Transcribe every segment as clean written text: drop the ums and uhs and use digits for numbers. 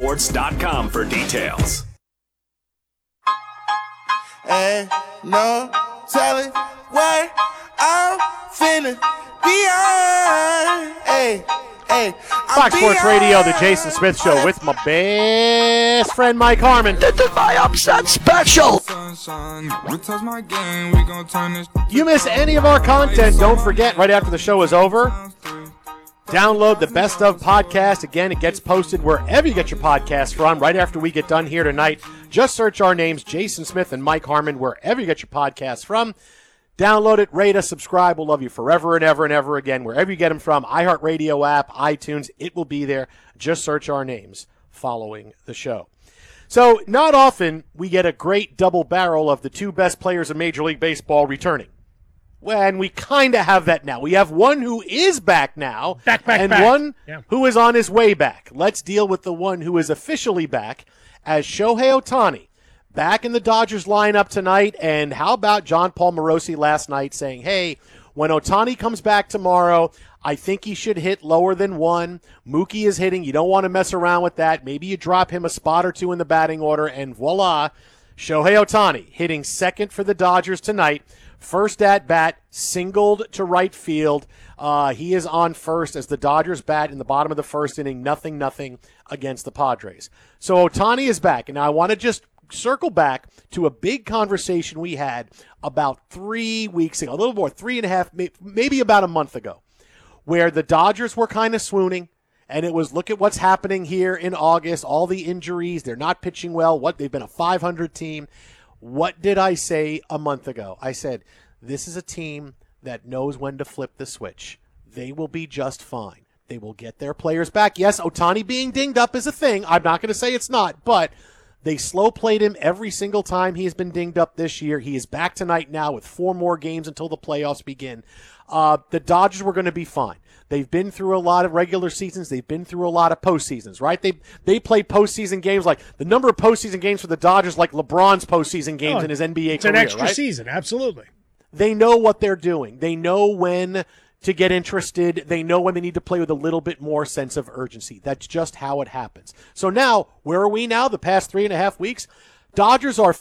FoxSports.com for details. And no telling where I'm finna be on. Hey, Fox Sports Radio, the Jason Smith Show with my best friend Mike Harmon. This is my upset special. You miss any of our content, don't forget, right after the show is over, download the Best Of podcast. Again, it gets posted wherever you get your podcasts from right after we get done here tonight. Just search our names, Jason Smith and Mike Harmon, wherever you get your podcasts from. Download it, rate us, subscribe. We'll love you forever and ever and ever again. Wherever you get them from, iHeartRadio app, iTunes, it will be there. Just search our names following the show. So not often we get a great double barrel of the two best players in Major League Baseball returning. Well, and we kind of have that now. We have one who is back now and one who is on his way back. Let's deal with the one who is officially back as Shohei Ohtani. Back in the Dodgers lineup tonight, and how about John Paul Morosi last night saying, hey, when Ohtani comes back tomorrow, I think he should hit lower than 1. Mookie is hitting. You don't want to mess around with that. Maybe you drop him a spot or two in the batting order, and voila, Shohei Ohtani hitting second for the Dodgers tonight. First at bat, singled to right field. He is on first as the Dodgers bat in the bottom of the first inning, 0-0 against the Padres. So Ohtani is back, and now I want to just circle back to a big conversation we had about 3 weeks ago, a little more, 3.5, maybe about a month ago, where the Dodgers were kind of swooning, and it was look at what's happening here in August, all the injuries, they're not pitching well, they've been a 500 team. What did I say a month ago? I said, this is a team that knows when to flip the switch. They will be just fine. They will get their players back. Yes, Ohtani being dinged up is a thing. I'm not going to say it's not, but they slow played him every single time he has been dinged up this year. He is back tonight now with 4 more games until the playoffs begin. The Dodgers were going to be fine. They've been through a lot of regular seasons. They've been through a lot of postseasons, right? They played postseason games, like the number of postseason games for the Dodgers, like LeBron's postseason games in his NBA career. It's an extra right? season, absolutely. They know what they're doing. They know when to get interested. They know when they need to play with a little bit more sense of urgency. That's just how it happens. So now, where are we now? The past 3.5 weeks? Dodgers are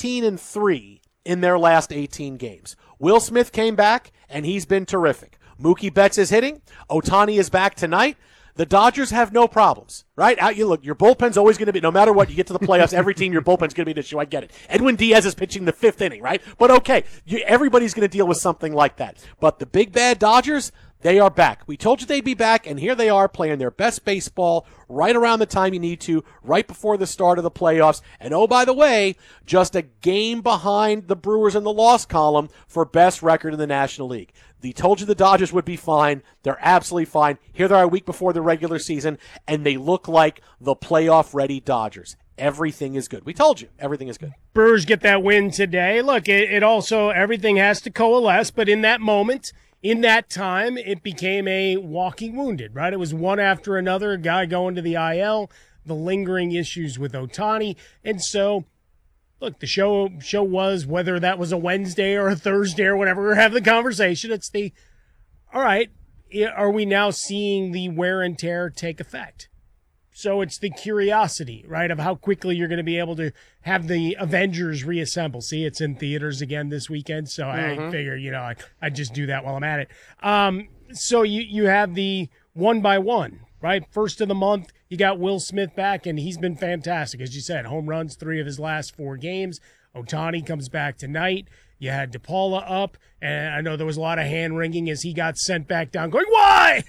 15-3 in their last 18 games. Will Smith came back, and he's been terrific. Mookie Betts is hitting. Ohtani is back tonight. The Dodgers have no problems, right? Look, your bullpen's always going to be, no matter what, you get to the playoffs, every team, your bullpen's going to be an issue. I get it. Edwin Diaz is pitching the 5th inning, right? But okay, everybody's going to deal with something like that. But the big bad Dodgers, they are back. We told you they'd be back, and here they are playing their best baseball right around the time you need to, right before the start of the playoffs. And oh, by the way, just a game behind the Brewers in the loss column for best record in the National League. We told you the Dodgers would be fine. They're absolutely fine. Here they are a week before the regular season, and they look like the playoff-ready Dodgers. Everything is good. We told you. Everything is good. Brewers get that win today. Look, it also, everything has to coalesce, but in that moment, in that time, it became a walking wounded, right? It was one after another, a guy going to the IL, the lingering issues with Ohtani, and so look, the show was, whether that was a Wednesday or a Thursday or whatever, we're having the conversation. It's all right, are we now seeing the wear and tear take effect? So it's the curiosity, right, of how quickly you're going to be able to have the Avengers reassemble. See, it's in theaters again this weekend, so I figure, I just do that while I'm at it. So you have the one by one, right? First of the month, you got Will Smith back, and he's been fantastic. As you said, home runs 3 of his last 4 games. Ohtani comes back tonight. You had DePaula up, and I know there was a lot of hand-wringing as he got sent back down, going, why?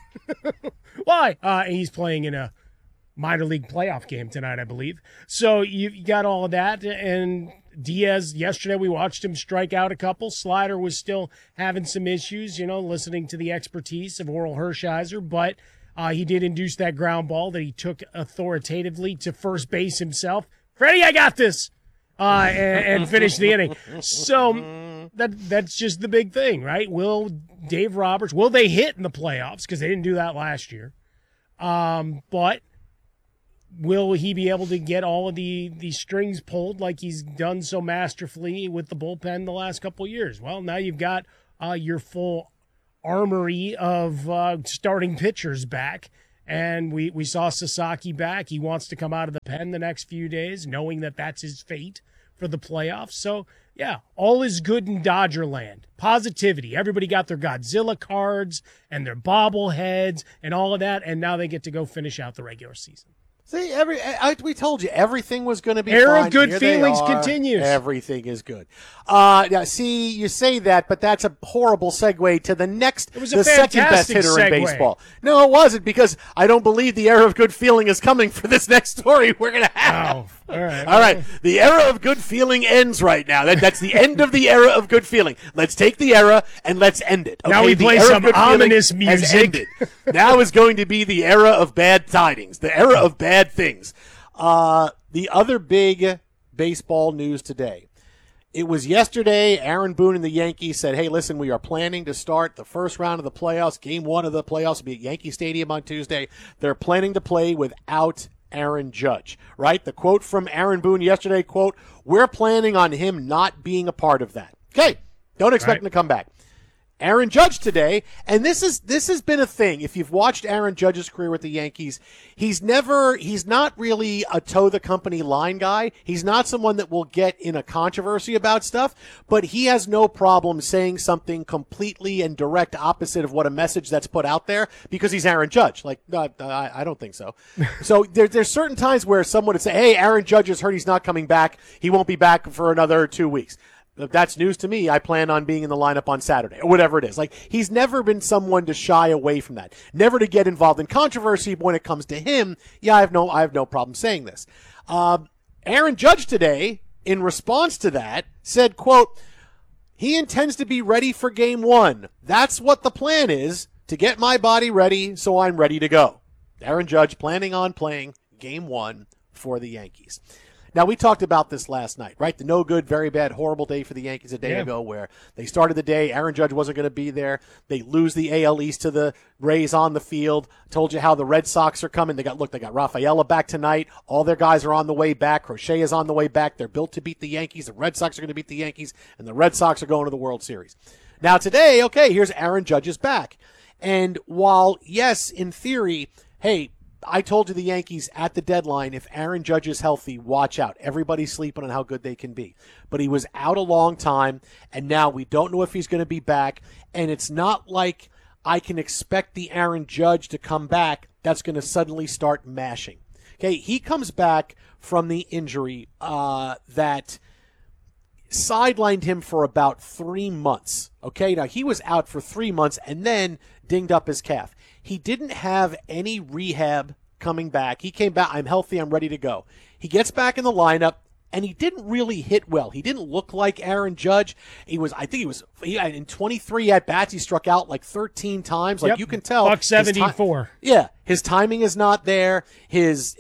Why? And he's playing in a minor league playoff game tonight, I believe. So you got all of that, and Diaz, yesterday we watched him strike out a couple. Slider was still having some issues, listening to the expertise of Oral Hershiser, but he did induce that ground ball that he took authoritatively to first base himself. Freddie, I got this! And finish the inning. So that's just the big thing, right? Will Dave Roberts, will they hit in the playoffs? Because they didn't do that last year. But will he be able to get all of the strings pulled like he's done so masterfully with the bullpen the last couple of years? Well, now you've got your full armory of starting pitchers back, And we saw Sasaki back. He wants to come out of the pen the next few days, knowing that that's his fate for the playoffs. So, yeah, all is good in Dodger land. Positivity. Everybody got their Godzilla cards and their bobbleheads and all of that, and now they get to go finish out the regular season. See, we told you everything was going to be Era fine. of good Here feelings they are. continues. Everything is good. Yeah, see, you say that, but that's a horrible segue to the next, It was a the second best fantastic hitter in segue. baseball. No, it wasn't, because I don't believe the era of good feeling is coming for this next story we're going to have. Oh, all right. All right, the era of good feeling ends right now. That's the end of the era of good feeling. Let's take the era and let's end it. Okay? Now we The play era of some good feeling ominous has music. ended. Now is going to be the era of bad tidings, the era of bad things. The other big baseball news today. It was yesterday, Aaron Boone and the Yankees said, hey, listen, we are planning to start the first round of the playoffs. Game 1 of the playoffs will be at Yankee Stadium on Tuesday. They're planning to play without Aaron Judge, right? The quote from Aaron Boone yesterday, quote, we're planning on him not being a part of that. Okay, don't expect him to come back. Aaron Judge today, and this has been a thing. If you've watched Aaron Judge's career with the Yankees, he's not really a toe the company line guy. He's not someone that will get in a controversy about stuff, but he has no problem saying something completely and direct opposite of what a message that's put out there, because he's Aaron Judge. Like, I don't think so. So there's certain times where someone would say, hey, Aaron Judge is hurt, he's not coming back. He won't be back for another 2 weeks. If that's news to me, I plan on being in the lineup on Saturday, or whatever it is. Like, he's never been someone to shy away from that. Never to get involved in controversy when it comes to him. Yeah, I have no problem saying this. Aaron Judge today, in response to that, said, quote, he intends to be ready for game 1. That's what the plan is, to get my body ready so I'm ready to go. Aaron Judge planning on playing game 1 for the Yankees. Now, we talked about this last night, right? The no good, very bad, horrible day for the Yankees a day ago, where they started the day, Aaron Judge wasn't going to be there. They lose the AL East to the Rays on the field. Told you how the Red Sox are coming. They got Rafaela back tonight. All their guys are on the way back. Crochet is on the way back. They're built to beat the Yankees. The Red Sox are going to beat the Yankees, and the Red Sox are going to the World Series. Now, today, okay, here's Aaron Judge's back. And while, yes, in theory, hey, I told you the Yankees at the deadline, if Aaron Judge is healthy, watch out. Everybody's sleeping on how good they can be. But he was out a long time, and now we don't know if he's going to be back. And it's not like I can expect the Aaron Judge to come back that's going to suddenly start mashing. Okay, he comes back from the injury that sidelined him for about 3 months. Okay, now he was out for 3 months and then dinged up his calf. He didn't have any rehab coming back. He came back, I'm healthy, I'm ready to go. He gets back in the lineup, and he didn't really hit well. He didn't look like Aaron Judge. He had in 23 at-bats, he struck out like 13 times. Like, you can tell. Buck 74. His timing is not there. His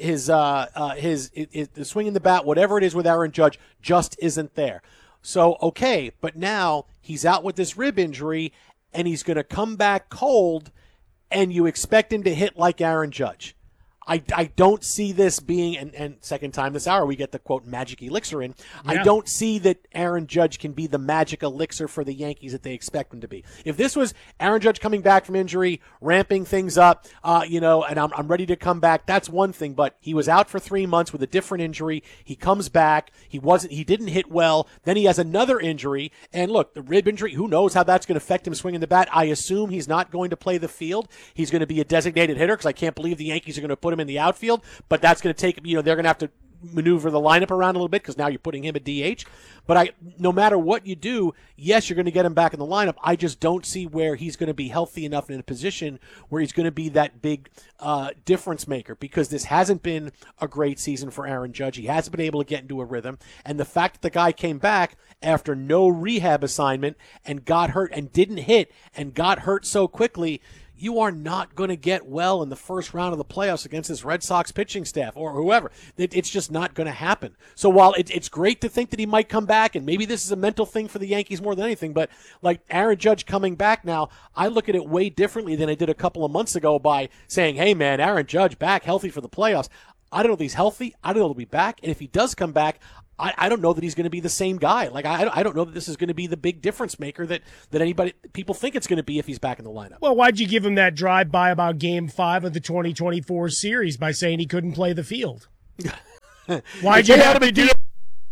the swing in the bat, whatever it is with Aaron Judge, just isn't there. So, okay, but now he's out with this rib injury, and he's going to come back cold, and you expect him to hit like Aaron Judge. I don't see this being, and second time this hour we get the, quote, magic elixir in. Yeah. I don't see that Aaron Judge can be the magic elixir for the Yankees that they expect him to be. If this was Aaron Judge coming back from injury, ramping things up, and I'm ready to come back, that's one thing, but he was out for 3 months with a different injury. He comes back. He didn't hit well. Then he has another injury, and look, the rib injury, who knows how that's going to affect him swinging the bat. I assume he's not going to play the field. He's going to be a designated hitter, because I can't believe the Yankees are going to put him in the outfield, but that's going to take, they're going to have to maneuver the lineup around a little bit, because now you're putting him at DH. But no matter what you do, yes, you're going to get him back in the lineup. I just don't see where he's going to be healthy enough in a position where he's going to be that big difference maker, because this hasn't been a great season for Aaron Judge. He hasn't been able to get into a rhythm, and the fact that the guy came back after no rehab assignment and got hurt and didn't hit and got hurt so quickly, you are not going to get well in the first round of the playoffs against this Red Sox pitching staff or whoever. It's just not going to happen. So while it's great to think that he might come back, and maybe this is a mental thing for the Yankees more than anything, but like Aaron Judge coming back now, I look at it way differently than I did a couple of months ago by saying, hey, man, Aaron Judge back healthy for the playoffs. I don't know if he's healthy. I don't know if he'll be back. And if he does come back, I don't know that he's going to be the same guy. Like, I don't know that this is going to be the big difference maker that people think it's going to be if he's back in the lineup. Well, why'd you give him that drive-by about Game 5 of the 2024 series by saying he couldn't play the field? Why'd you have to do that?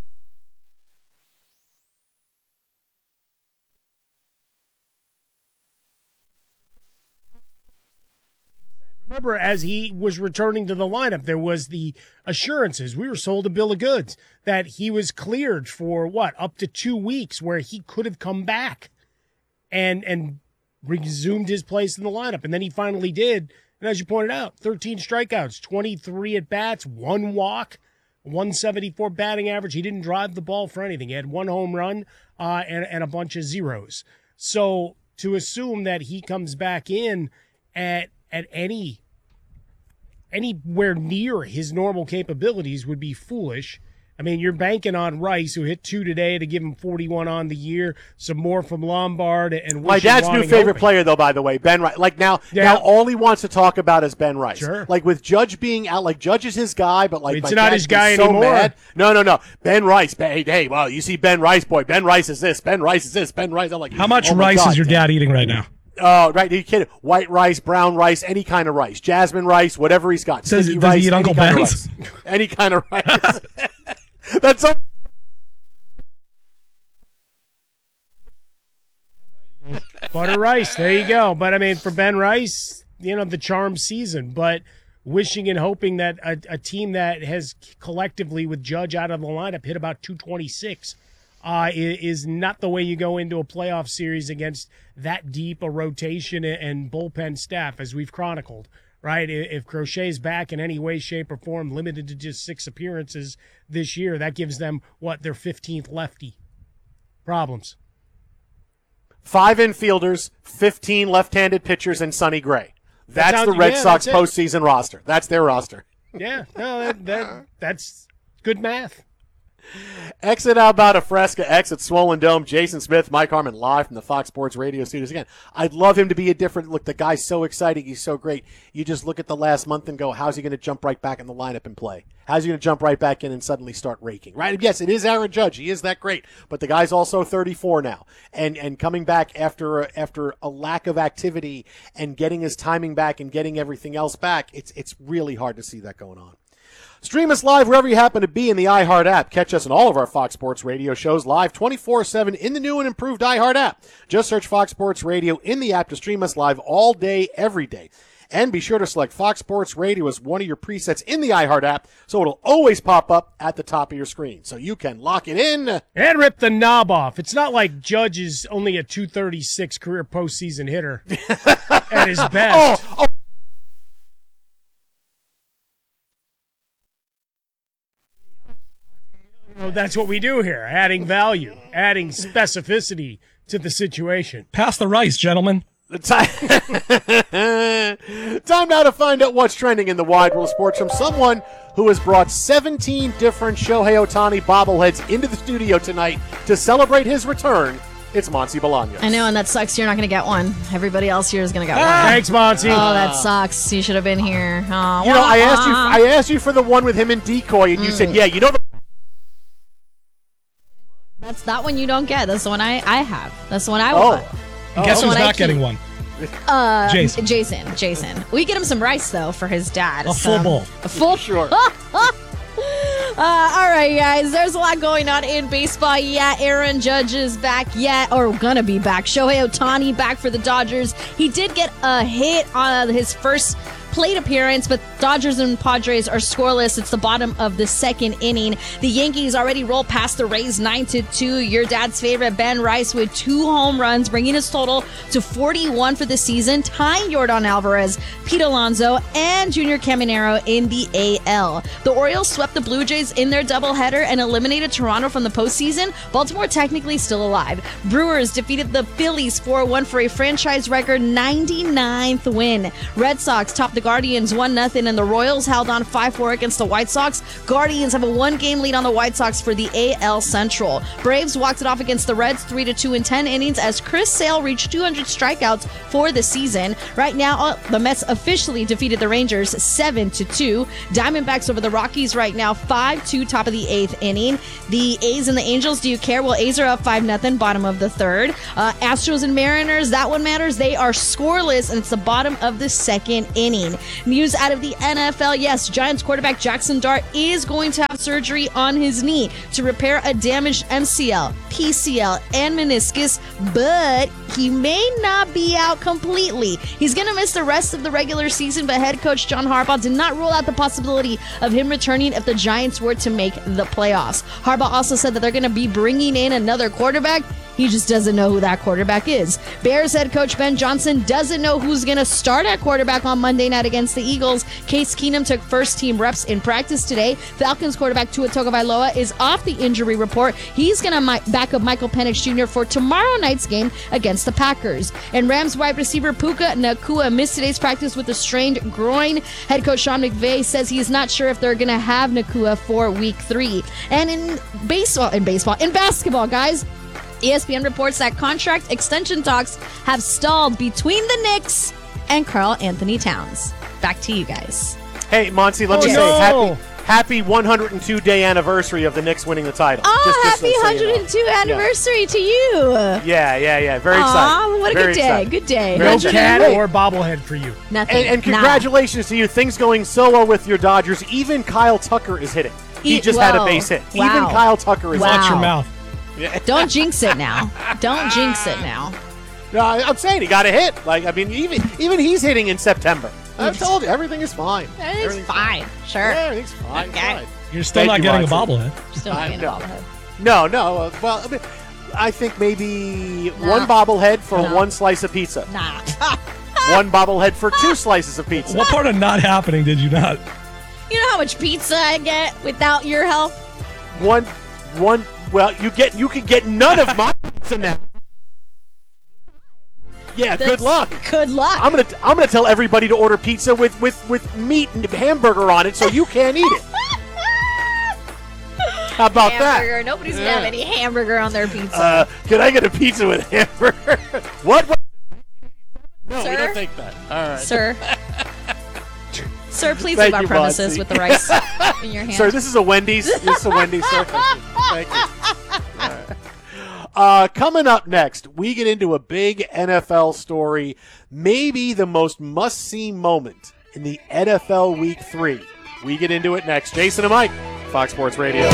Remember, as he was returning to the lineup, there was the assurances. We were sold a bill of goods that he was cleared for, up to 2 weeks where he could have come back and resumed his place in the lineup. And then he finally did. And as you pointed out, 13 strikeouts, 23 at-bats, 1 walk, 174 batting average. He didn't drive the ball for anything. He had 1 home run and a bunch of zeros. So to assume that he comes back in at anywhere near his normal capabilities would be foolish. I mean, you're banking on Rice, who hit 2 today to give him 41 on the year, some more from Lombard, and my dad's new favorite player, though, by the way, Ben Rice. Like now all he wants to talk about is Ben Rice. Sure. Like with Judge being out, like Judge is his guy, but like it's not his guy so anymore. Mad. No. Ben Rice. Hey, well, you see Ben Rice, boy. Ben Rice is this. Ben Rice is this. Ben Rice. I'm like, how much rice is your dad eating right now? Oh, right. Are you kidding? White rice, brown rice, any kind of rice. Jasmine rice, whatever he's got. Does he rice, eat Uncle Ben's? Any kind of rice. That's so. Butter rice, there you go. But, I mean, for Ben Rice, the charm season. But wishing and hoping that a team that has collectively, with Judge out of the lineup, hit about 226 is not the way you go into a playoff series against that deep a rotation and bullpen staff, as we've chronicled, right? If Crochet's back in any way, shape, or form, limited to just 6 appearances this year, that gives them, their 15th lefty. Problems. 5 infielders, 15 left-handed pitchers, and Sonny Gray. That's the Red Sox postseason roster. That's their roster. Yeah, no, that's good math. Exit out about a Fresca, exit Swollen Dome. Jason Smith, Mike Harmon, live from the Fox Sports Radio studios. Again, I'd love him to be a different look. The guy's so exciting. He's so great. You just look at the last month and go, how's he going to jump right back in the lineup and play? How's he going to jump right back in and suddenly start raking? Right? Yes, it is Aaron Judge. He is that great. But the guy's also 34 now. And coming back after a lack of activity and getting his timing back and getting everything else back, it's really hard to see that going on. Stream us live wherever you happen to be in the iHeart app. Catch us on all of our Fox Sports Radio shows live 24/7 in the new and improved iHeart app. Just search Fox Sports Radio in the app to stream us live all day, every day. And be sure to select Fox Sports Radio as one of your presets in the iHeart app so it'll always pop up at the top of your screen. So you can lock it in. And rip the knob off. It's not like Judge is only a .236 career postseason hitter at his best. That's what we do here, adding value, adding specificity to the situation. Pass the rice, gentlemen. Time now to find out what's trending in the wide world of sports from someone who has brought 17 different Shohei Ohtani bobbleheads into the studio tonight to celebrate his return. It's Monty Bolaños. I know, and that sucks. You're not going to get one. Everybody else here is going to get one. Thanks, Monty. Oh, that sucks. You should have been here. I asked you for the one with him and Decoy, and you said, yeah, That's that one you don't get. That's the one I have. That's the one I want. Guess who's not getting one? Jason. We get him some rice, though, for his dad. A full bowl. A full? Sure. All right, guys. There's a lot going on in baseball. Yeah, Aaron Judge is back or gonna be back. Shohei Ohtani back for the Dodgers. He did get a hit on his first plate appearance, but Dodgers and Padres are scoreless. It's the bottom of the second inning. The Yankees already rolled past the Rays 9-2. Your dad's favorite, Ben Rice, with 2 home runs, bringing his total to 41 for the season, tying Yordan Alvarez, Pete Alonso, and Junior Caminero in the AL. The Orioles swept the Blue Jays in their doubleheader and eliminated Toronto from the postseason. Baltimore technically still alive. Brewers defeated the Phillies 4-1 for a franchise record 99th win. Red Sox topped the Guardians 1-0 Washington and the Royals held on 5-4 against the White Sox. Guardians have a 1-game lead on the White Sox for the AL Central. Braves walked it off against the Reds 3-2 in 10 innings as Chris Sale reached 200 strikeouts for the season. Right now, the Mets officially defeated the Rangers 7-2. Diamondbacks over the Rockies right now 5-2, top of the 8th inning. The A's and the Angels, do you care? Well, A's are up 5-0, bottom of the 3rd. Astros and Mariners, that one matters. They are scoreless, and it's the bottom of the 2nd inning. News out of the NFL, yes, Giants quarterback Jackson Dart is going to have surgery on his knee to repair a damaged MCL, PCL, and meniscus, but he may not be out completely. He's going to miss the rest of the regular season, but head coach John Harbaugh did not rule out the possibility of him returning if the Giants were to make the playoffs. Harbaugh also said that they're going to be bringing in another quarterback. He just doesn't know who that quarterback is. Bears head coach Ben Johnson doesn't know who's going to start at quarterback on Monday night against the Eagles. Case Keenum took first-team reps in practice today. Falcons quarterback Tua Tagovailoa is off the injury report. He's going to back up Michael Penix Jr. for tomorrow night's game against the Packers. And Rams wide receiver Puka Nacua missed today's practice with a strained groin. Head coach Sean McVay says he is not sure if they're going to have Nacua for Week 3. And in basketball, guys, ESPN reports that contract extension talks have stalled between the Knicks and Karl Anthony Towns. Back to you guys. Hey, Monty, let me say happy 102-day anniversary of the Knicks winning the title. Oh, happy 102 anniversary to you. Yeah. Very exciting. What a good day. Good day. No cat or bobblehead for you. Nothing. And congratulations to you. Things going so well with your Dodgers. Even Kyle Tucker is hitting. He just had a base hit. Wow. Even Kyle Tucker is Watch your mouth. Don't jinx it now. Don't jinx it now. No, I'm saying he got a hit. Even he's hitting in September. I told you, everything is fine. Everything's fine. Sure. Yeah, everything's fine. Okay. Fine. You're still not getting a bobblehead. Still not getting a bobblehead. No. Well, I mean, I think maybe one bobblehead for one slice of pizza. Nah. One bobblehead for 2 slices of pizza. What part of not happening did you not? You know how much pizza I get without your help? One. Well, you can get none of my pizza now. Yeah, good luck. Good luck. I'm gonna tell everybody to order pizza with meat and hamburger on it, so you can't eat it. How about hamburger. that? Nobody's gonna have any hamburger on their pizza. Can I get a pizza with hamburger? What? No, Sir? we don't think that. All right, Sir. Sir, please Thank leave our you, premises Monty. with the rice in your hand. Sir, this is a Wendy's. This is a Wendy's, sir. Thank you. All right. Coming up next, we get into a big NFL story, maybe the most must-see moment in the NFL Week 3. We get into it next. Jason and Mike, Fox Sports Radio.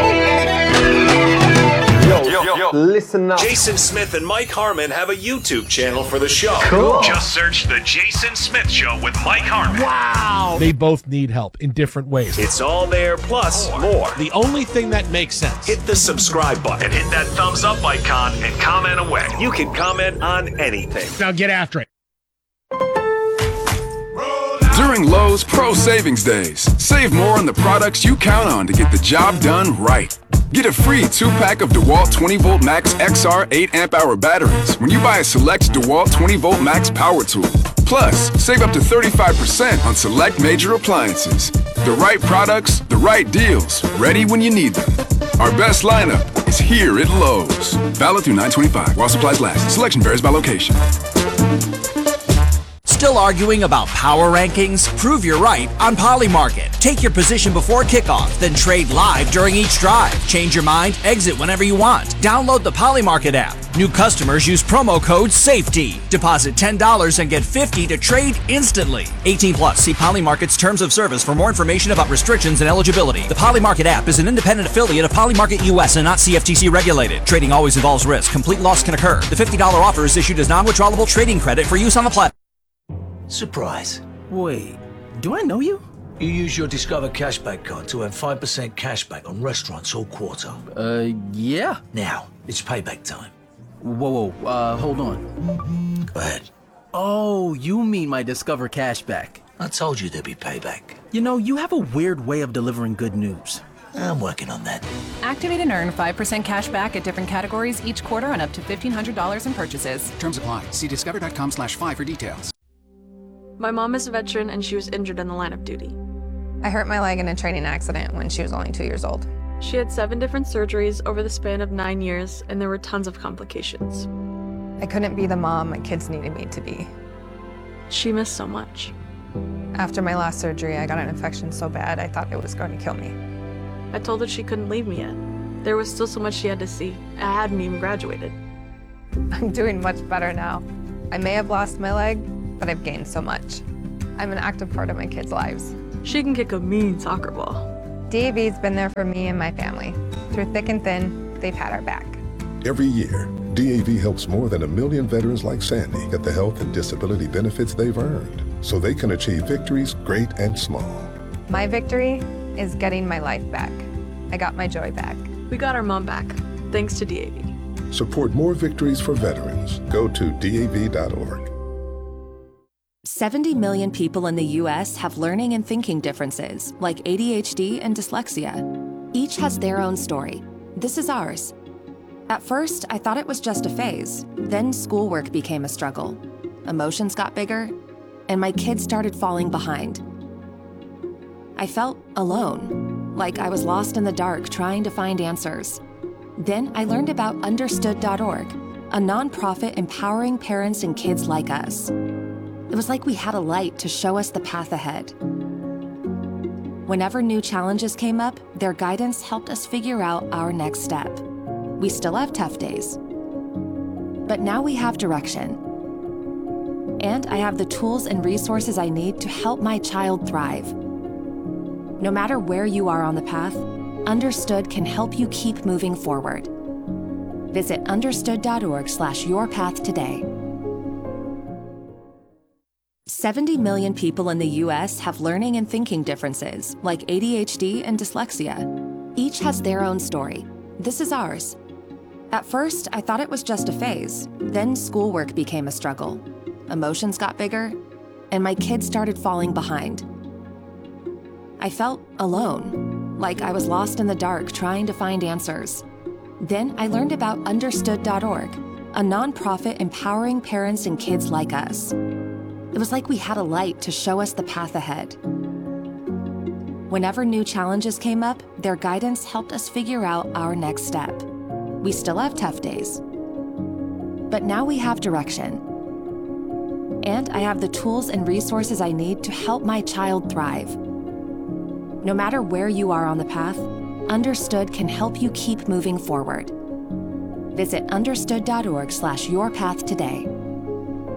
Yo. Listen up. Jason Smith and Mike Harmon have a YouTube channel for the show. Cool. Just search The Jason Smith Show with Mike Harmon. Wow. They both need help in different ways. It's all there, plus more. The only thing that makes sense. Hit the subscribe button and hit that thumbs up icon and comment away. You can comment on anything. Now get after it. During Lowe's Pro Savings Days, save more on the products you count on to get the job done right. Get a free 2-pack of DeWalt 20-volt Max XR 8-amp-hour batteries when you buy a select DeWalt 20-volt Max power tool. Plus, save up to 35% on select major appliances. The right products, the right deals, ready when you need them. Our best lineup is here at Lowe's. Valid through 9/25 while supplies last. Selection varies by location. Still arguing about power rankings? Prove you're right on Polymarket. Take your position before kickoff, then trade live during each drive. Change your mind, exit whenever you want. Download the Polymarket app. New customers use promo code SAFETY. Deposit $10 and get $50 to trade instantly. 18 plus. See Polymarket's terms of service for more information about restrictions and eligibility. The Polymarket app is an independent affiliate of Polymarket US and not CFTC regulated. Trading always involves risk. Complete loss can occur. The $50 offer is issued as non-withdrawable trading credit for use on the platform. Surprise. Wait, do I know you? You use your Discover Cashback card to earn 5% cashback on restaurants all quarter. Yeah. Now, it's payback time. Whoa, hold on. Go ahead. Oh, you mean my Discover Cashback. I told you there'd be payback. You know, you have a weird way of delivering good news. I'm working on that. Activate and earn 5% cash back at different categories each quarter on up to $1,500 in purchases. Terms apply. See discover.com/5 for details. My mom is a veteran and she was injured in the line of duty. I hurt my leg in a training accident when she was only 2 years old. She had 7 different surgeries over the span of 9 years, and there were tons of complications. I couldn't be the mom my kids needed me to be. She missed so much. After my last surgery, I got an infection so bad I thought it was going to kill me. I told her she couldn't leave me yet. There was still so much she had to see. I hadn't even graduated. I'm doing much better now. I may have lost my leg, but I've gained so much. I'm an active part of my kids' lives. She can kick a mean soccer ball. DAV's been there for me and my family. Through thick and thin, they've had our back. Every year, DAV helps more than 1 million veterans like Sandy get the health and disability benefits they've earned, so they can achieve victories great and small. My victory is getting my life back. I got my joy back. We got our mom back, thanks to DAV. Support more victories for veterans. Go to DAV.org. 70 million people in the U.S. have learning and thinking differences, like ADHD and dyslexia. Each has their own story. This is ours. At first, I thought it was just a phase. Then schoolwork became a struggle. Emotions got bigger, and my kids started falling behind. I felt alone, like I was lost in the dark trying to find answers. Then I learned about Understood.org, a nonprofit empowering parents and kids like us. It was like we had a light to show us the path ahead. Whenever new challenges came up, their guidance helped us figure out our next step. We still have tough days, but now we have direction. And I have the tools and resources I need to help my child thrive. No matter where you are on the path, Understood can help you keep moving forward. Visit understood.org/yourpath today. 70 million people in the U.S. have learning and thinking differences, like ADHD and dyslexia. Each has their own story. This is ours. At first, I thought it was just a phase. Then schoolwork became a struggle. Emotions got bigger, and my kids started falling behind. I felt alone, like I was lost in the dark trying to find answers. Then I learned about Understood.org, a nonprofit empowering parents and kids like us. It was like we had a light to show us the path ahead. Whenever new challenges came up, their guidance helped us figure out our next step. We still have tough days, but now we have direction. And I have the tools and resources I need to help my child thrive. No matter where you are on the path, Understood can help you keep moving forward. Visit understood.org/yourpath today.